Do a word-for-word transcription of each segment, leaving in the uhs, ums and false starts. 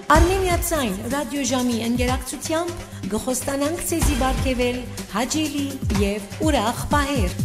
Արմենիացայն ռադիոժամի ընկերակցությամբ գխոստանանք ցեզի բարգեվել հաճելի եւ ուրախ պահեր։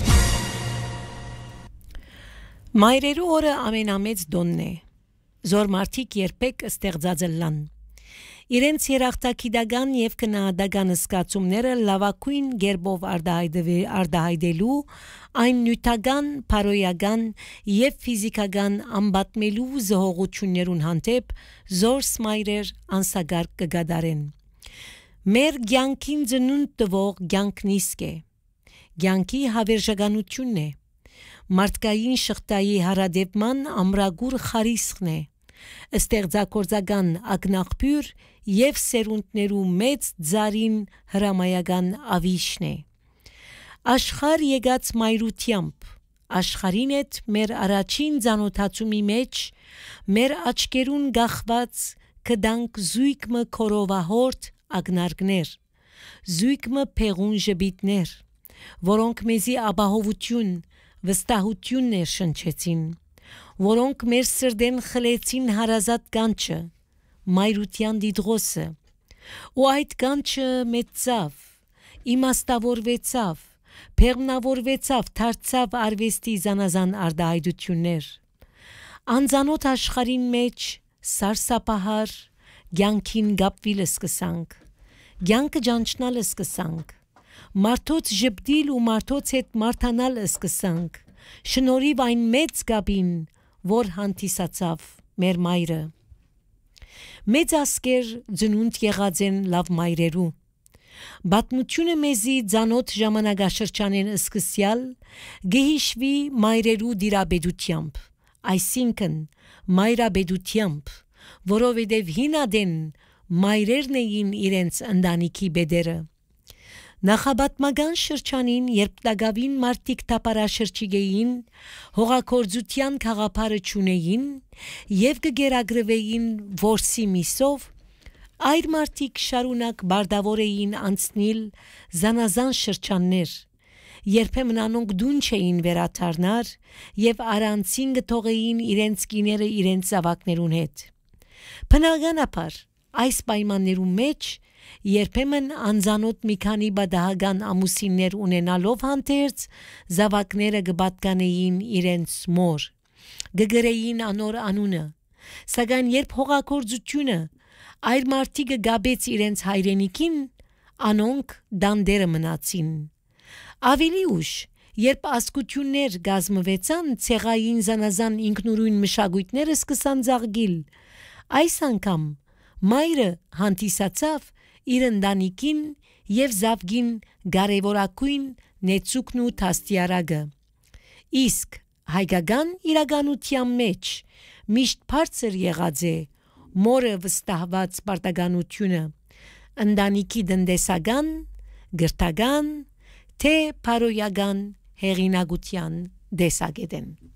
Մայրերու օրը ամենամեծ դոնն է։ Զոր մարդիկ երբեք ստեղծած լան։ Իրենց երախտագիտական եւ կնահատական սկացումները լավակույն գերբով արտահայտելու, այն նյութական, փարոյական եւ ֆիզիկական ամբատմելու զհողություններուն հանդեպ զորս մայրեր անսագարկ կգադարեն։ Մեր ցանկին ծնունդ տվող ցանկն իսկ է։ Ցանկի հավերժականությունն է։ Մարդկային շղթայի հարադեպման ամրագուր խարիսխն է։ Ստեղծագործական ակնաղբյուր եւ սերունդներու մեծ ծարին հրամայական ավիշն է։ Աշխարհ եկած մայրությամբ աշխարհին հետ մեր առաջին ծանոթացումի մեջ մեր աչքերուն գախված կդանք զույգը կորովահորտ ագնարկներ, զույգը փեղուն ժբիտներ, որոնք մեզի ապահովություն, վստահություն ներշնչեցին, որոնք մեր սրդեն խլեցին հարազատ կանչը, մայրության դիդրոսը, ու այդ կանչը մեծավ, իմաստավորվեցավ, փեղմնավորվեցավ, դարձավ արվեստի զանազան արտահայտություններ։ Անծանոթ աշխարհին մեջ սարսափահար ցանկին գապվիլ սկսանք, ցանկը ճանչնալ սկսանք, մարդոց ժպտիլ ու մարդոց հետ մարդանալ սկսանք, շնորհիվ այն մեծ գաբին, որ հանդիսացավ մեր մայրը։ Մեծ ասկեր ծնունդ եղած են լավ մայրերու։ Բատմությունը մեզի ծանոթ ժամանակաշրջանեն սկսյալ գհիշվի մայրերու դիրաբեդությամբ, այսինքն մայրաբեդությամբ, որովհետև հինադեն մայրերն էին իրենց ընտանիքի բեդերը։ Նախաբատմական շրջանին, երբ տագավին մարդիկ թափարաշրջիկ էին, հողագործության խաղապարը չունեին եւ կգերագրվեին որսի միսով, այր մարդիկ շարունակ բարդավոր էին անցնել զանազան շրջաններ, երբեմն անոնք դուն չէին վերաթարնար եւ առանցին գթողեին իրենց կիները իրենց զավակներուն հետ։ Բնականաբար այս պայմաններում մեջ երբեմն անծանոթ մի քանի բադահական ամուսիններ ունենալով հանդերձ զավակները կպատկանեին իրենց մոր, կգրեին անոր անունը, սակայն երբ հողագործությունը այր մարդիկը գաբեց իրենց հայրենիքին, անոնք դանդերը մնացին։ Ավելի ուշ, երբ ասկություններ գազմվեցան, ցեղային զանազան ինքնուրույն մշակույթները սկսան ծաղկիլ, այս անգամ մայրը հանդիսացավ իր ընտանիքին եւ զավգին կարեւորակույն նեցուկն ու թաստիարակը։ Իսկ հայկական իրականության մեջ միշտ բարձր եղած է մորը վստահված պարտականությունը, ընտանիքի տնտեսական, գրթական, թե փարոյական հեղինակության դեսագետեն։